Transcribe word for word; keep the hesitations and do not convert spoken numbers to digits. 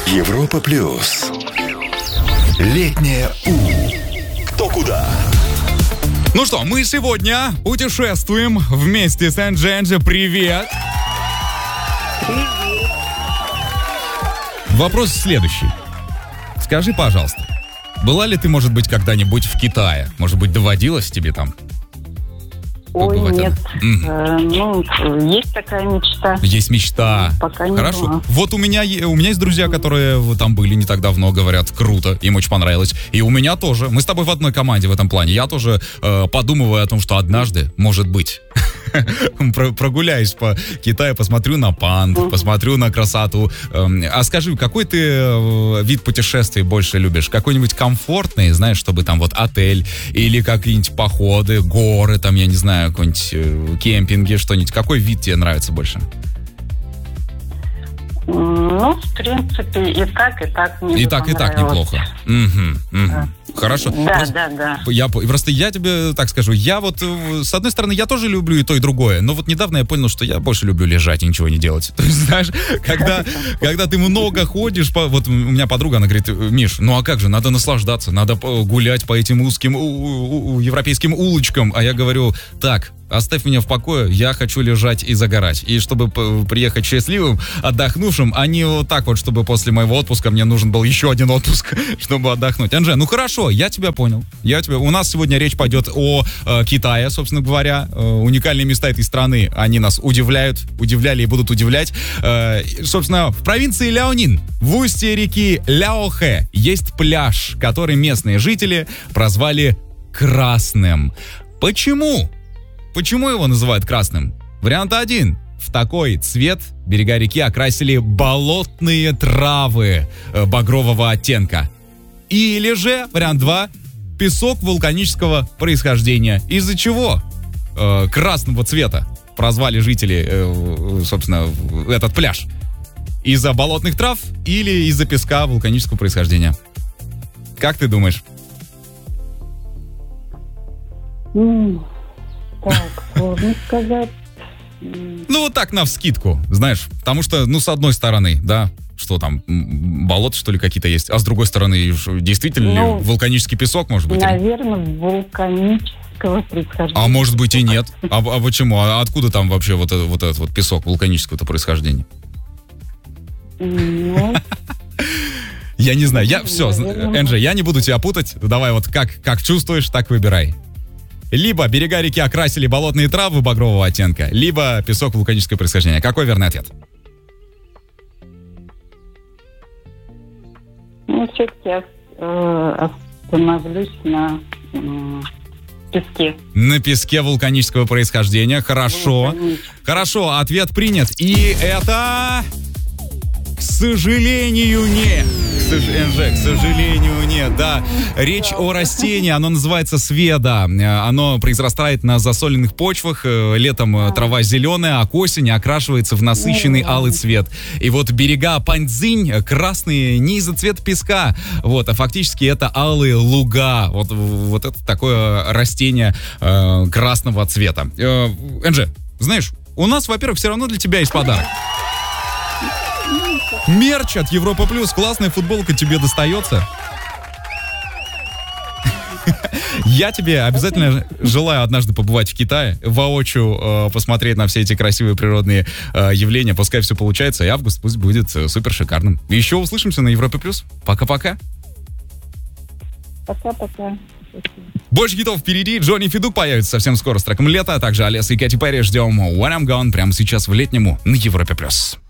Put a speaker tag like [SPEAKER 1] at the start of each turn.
[SPEAKER 1] Европа плюс. Летнее У. Кто куда?
[SPEAKER 2] Ну что, мы сегодня путешествуем вместе с Энджи. Энджи, привет!
[SPEAKER 3] Привет.
[SPEAKER 2] Вопрос следующий. Скажи, пожалуйста, была ли ты, может быть, когда-нибудь в Китае? Может быть, доводилось тебе там?
[SPEAKER 3] Ой,
[SPEAKER 2] побывать?
[SPEAKER 3] нет.
[SPEAKER 2] Мгм.
[SPEAKER 3] Э, ну, есть такая мечта.
[SPEAKER 2] Есть мечта.
[SPEAKER 3] Пока не
[SPEAKER 2] Хорошо.
[SPEAKER 3] была.
[SPEAKER 2] Вот у меня, е- у меня есть друзья, которые в- там были не так давно, говорят, круто, им очень понравилось. И у меня тоже. Мы с тобой в одной команде в этом плане. Я тоже э, подумываю о том, что однажды, может быть, про- прогуляюсь по Китаю, посмотрю на панд, посмотрю на красоту. Эм, А скажи, какой ты э, вид путешествий больше любишь? Какой-нибудь комфортный, знаешь, чтобы там вот отель или какие-нибудь походы, горы, там, я не знаю, какой-нибудь э, кемпинги, что-нибудь. Какой вид тебе нравится больше?
[SPEAKER 3] Ну, в принципе, и так, и так мне
[SPEAKER 2] И
[SPEAKER 3] бы
[SPEAKER 2] так, и так
[SPEAKER 3] понравилось.
[SPEAKER 2] неплохо. Мгм, мгм. Хорошо.
[SPEAKER 3] Да,
[SPEAKER 2] Просто-
[SPEAKER 3] да, да.
[SPEAKER 2] Я, по- просто я тебе так скажу, я вот, э, с одной стороны, я тоже люблю и то, и другое, но вот недавно я понял, что я больше люблю лежать и ничего не делать. То есть, знаешь, когда, когда ты много ходишь, по, вот у меня подруга, она говорит, Миш, ну а как же, надо наслаждаться, надо по- гулять по этим узким у- у- у- европейским улочкам, а я говорю, так, оставь меня в покое, я хочу лежать и загорать. И чтобы п- приехать счастливым, отдохнувшим, а не вот так вот, чтобы после моего отпуска мне нужен был еще один отпуск, чтобы отдохнуть. Анжи, ну хорошо, я тебя понял. Я тебя... У нас сегодня речь пойдет о э, Китае, собственно говоря. Э, уникальные места этой страны, они нас удивляют, удивляли и будут удивлять. Э, и, собственно, в провинции Ляонин, в устье реки Ляохэ, есть пляж, который местные жители прозвали Красным. Почему? Почему его называют красным? Вариант один. В такой цвет берега реки окрасили болотные травы э, багрового оттенка. Или же, вариант два, песок вулканического происхождения. Из-за чего э, красного цвета прозвали жители, э, собственно, этот пляж? Из-за болотных трав или из-за песка вулканического происхождения? Как ты думаешь?
[SPEAKER 3] М, Так, сложно сказать. М,
[SPEAKER 2] Ну, вот так, навскидку, знаешь, потому что, ну, с одной стороны, да, что там, м, болота, что ли, какие-то есть, а с другой стороны, ш- действительно ли
[SPEAKER 3] Ну,
[SPEAKER 2] вулканический песок, может быть? или-
[SPEAKER 3] Наверное, вулканического происхождения.
[SPEAKER 2] А может быть и нет. А, а почему? А откуда там вообще вот, это- вот этот вот песок вулканического-то происхождения?
[SPEAKER 3] Ну,
[SPEAKER 2] Я не знаю, я,
[SPEAKER 3] Ну,
[SPEAKER 2] все,
[SPEAKER 3] наверное.
[SPEAKER 2] Энджи, я не буду тебя путать, давай вот как, как чувствуешь, так выбирай. Либо берега реки окрасили болотные травы багрового оттенка, либо песок вулканического происхождения. Какой верный ответ?
[SPEAKER 3] ну все-таки я э, остановлюсь на м, песке.
[SPEAKER 2] На песке вулканического происхождения. Хорошо.
[SPEAKER 3] Вулканического.
[SPEAKER 2] Хорошо, ответ принят. И это... К сожалению, нет. К, сож... Энже, к сожалению, нет, да. Речь о растении, оно называется сведа. Э, Оно произрастает на засоленных почвах. Э, Летом э, трава зеленая, а к осени окрашивается в насыщенный алый цвет. И вот берега Паньцзинь э, красные не из-за цвета песка, вот, а фактически это алые луга. Вот, вот это такое растение э, красного цвета. Э, Энже, знаешь, у нас, во-первых, все равно для тебя есть подарок. Мерч от Европа Плюс. Классная футболка тебе достается. Я тебе обязательно желаю однажды побывать в Китае, воочию э, посмотреть на все эти красивые природные э, явления. Пускай все получается, и август пусть будет э, супер шикарным. Еще услышимся на Европе Плюс. Пока-пока.
[SPEAKER 3] Пока-пока.
[SPEAKER 2] Больше хитов впереди. Джонни Федук появится совсем скоро с треком «Лето», а также Алеса и Кэти Перри. Ждем When I'm Gone прямо сейчас в летнему на Европе Плюс.